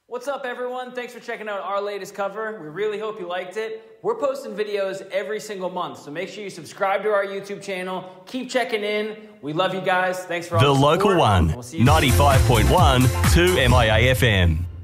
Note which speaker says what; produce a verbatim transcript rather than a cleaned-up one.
Speaker 1: What's up, everyone? Thanks for checking out our latest cover. We really hope you liked it. We're posting videos every single month, so make sure you subscribe to our YouTube channel. Keep checking in. We love you guys. Thanks for all
Speaker 2: the
Speaker 1: the support.
Speaker 2: Local One,
Speaker 1: We'll see you
Speaker 2: ninety-five point one, two M I A F M.